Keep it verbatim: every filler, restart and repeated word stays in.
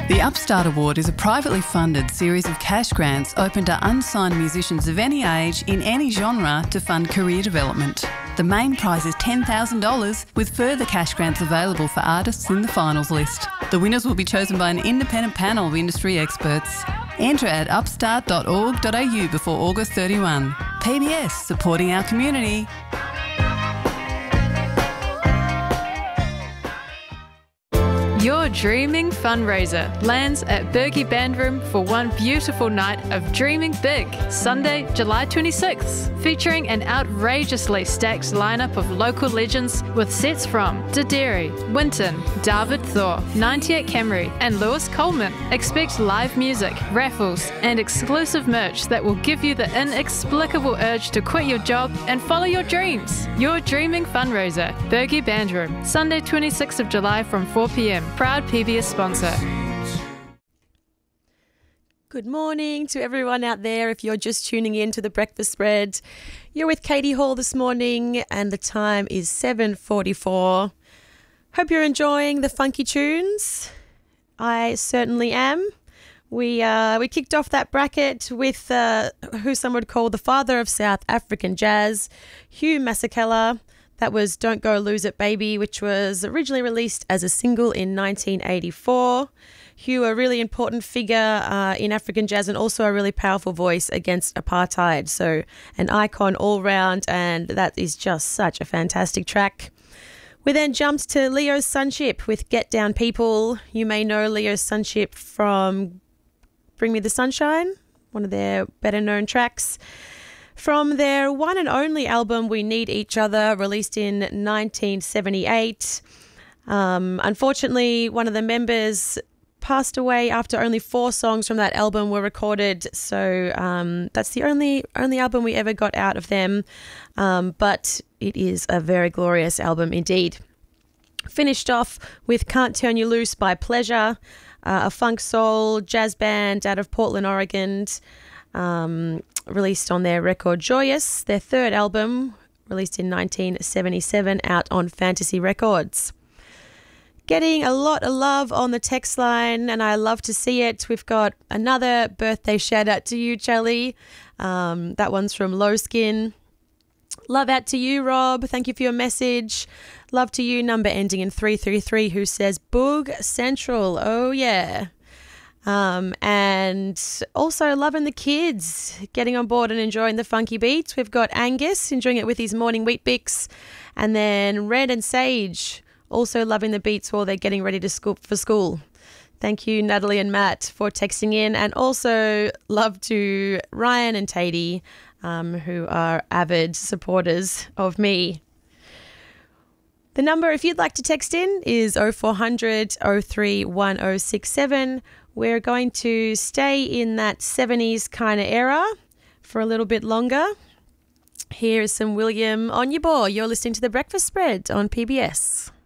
The Upstart Award is a privately funded series of cash grants open to unsigned musicians of any age in any genre to fund career development. The main prize is ten thousand dollars, with further cash grants available for artists in the finals list. The winners will be chosen by an independent panel of industry experts. Enter at upstart dot org dot a u before August thirty-first. P B S, supporting our community. Your Dreaming fundraiser lands at Bergie Bandroom for one beautiful night of Dreaming Big, Sunday, July twenty-sixth, featuring an outrageously stacked lineup of local legends with sets from Dederi, Winton, David Thor, ninety-eight Camry and Lewis Coleman. Expect live music, raffles and exclusive merch that will give you the inexplicable urge to quit your job and follow your dreams. Your Dreaming fundraiser, Bergie Bandroom, Sunday twenty-sixth of July from four p m. Proud P B S sponsor. Good morning to everyone out there. If you're just tuning in to the Breakfast Spread, you're with Katie Hall this morning and the time is seven forty-four. Hope you're enjoying the funky tunes. I certainly am. We uh, we kicked off that bracket with uh, who some would call the father of South African jazz, Hugh Masekela. That was Don't Go Lose It Baby, which was originally released as a single in nineteen eighty-four. Hugh, a really important figure uh, in African jazz and also a really powerful voice against apartheid. So an icon all round, and that is just such a fantastic track. We then jumped to Leo's Sonship with Get Down People. You may know Leo's Sonship from Bring Me the Sunshine, one of their better known tracks. From their one and only album, We Need Each Other, released in nineteen seventy-eight. Um, unfortunately, one of the members passed away after only four songs from that album were recorded. So um, that's the only only album we ever got out of them. Um, but it is a very glorious album indeed. Finished off with Can't Turn You Loose by Pleasure, uh, a funk soul jazz band out of Portland, Oregon. Um, released on their record Joyous, their third album, released in nineteen seventy-seven, out on Fantasy Records. Getting a lot of love on the text line, and I love to see it. We've got another birthday shout out to you, Charlie. Um, that one's from Low Skin. Love out to you, Rob. Thank you for your message. Love to you, number ending in three three three, who says Boog Central. Oh, yeah. Um, and also loving the kids, getting on board and enjoying the funky beats. We've got Angus enjoying it with his morning wheat bix, and then Red and Sage also loving the beats while they're getting ready to school for school. Thank you, Natalie and Matt, for texting in, and also love to Ryan and Tatey, um, who are avid supporters of me. The number, if you'd like to text in, is oh four hundred, oh three one oh six seven. We're going to stay in that seventies kind of era for a little bit longer. Here is some William Onyeabor. You're listening to The Breakfast Spread on P B S.